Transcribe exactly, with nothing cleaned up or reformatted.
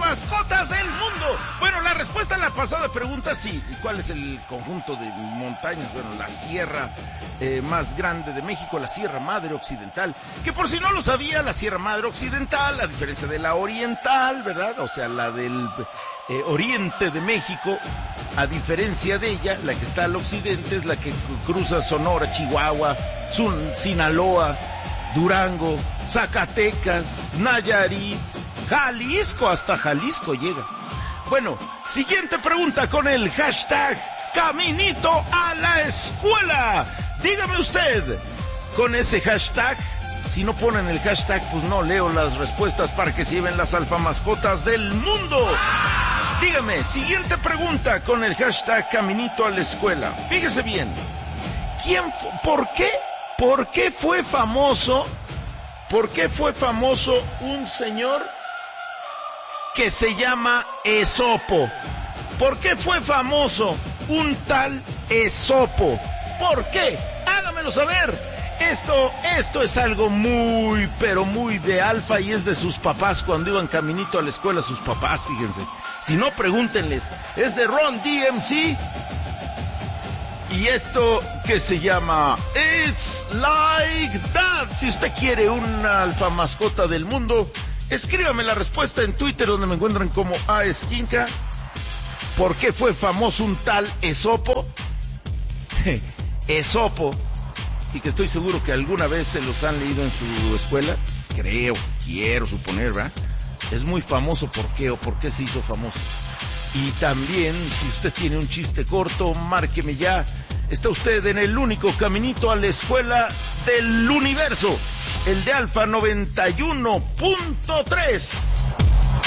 mascotas del mundo. Bueno, la respuesta a la pasada pregunta, sí. ¿Y cuál es el conjunto de montañas? Bueno, la sierra eh, más grande de México, la Sierra Madre Occidental. Que por si no lo sabía, la Sierra Madre Occidental, a diferencia de la oriental, ¿verdad? O sea, la del eh, oriente de México, a diferencia de ella, la que está al occidente es la que cruza Sonora, Chihuahua, Sun, Sinaloa, Durango, Zacatecas, Nayarit, Jalisco, hasta Jalisco llega. Bueno, siguiente pregunta con el hashtag Caminito a la Escuela. Dígame usted, con ese hashtag, si no ponen el hashtag, pues no leo las respuestas para que se lleven las alfa mascotas del mundo. Dígame, siguiente pregunta con el hashtag Caminito a la Escuela. Fíjese bien, ¿quién, por qué, por qué fue famoso, por qué fue famoso un señor que se llama Esopo? ¿Por qué fue famoso un tal Esopo? ¿Por qué? Hágamelo saber. Esto, esto es algo muy, pero muy de alfa y es de sus papás cuando iban caminito a la escuela sus papás, fíjense. Si no, pregúntenles. Es de Run D M C. Y esto que se llama It's Like That. Si usted quiere una alfa mascota del mundo, escríbame la respuesta en Twitter, donde me encuentran como A Esquinca. ¿Por qué fue famoso un tal Esopo? Esopo, y que estoy seguro que alguna vez se los han leído en su escuela, creo, quiero suponer, ¿verdad? Es muy famoso. ¿Por qué o por qué se hizo famoso? Y también, si usted tiene un chiste corto, márqueme ya. Está usted en el único caminito a la escuela del universo, el de Alfa noventa y uno punto tres.